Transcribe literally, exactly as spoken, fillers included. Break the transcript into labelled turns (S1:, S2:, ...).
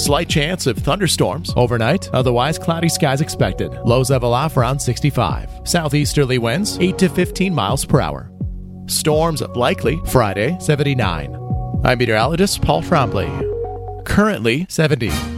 S1: Slight chance of thunderstorms overnight, otherwise cloudy skies expected. Lows level off around sixty-five. Southeasterly winds eight to fifteen miles per hour. Storms likely Friday, seventy-nine. I'm meteorologist Paul Trombley. Currently seventy.